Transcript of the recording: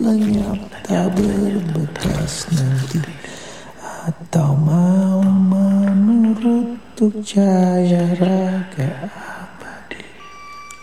lenyap tak berbekas nanti, atau mau menurut tuk cahaya raga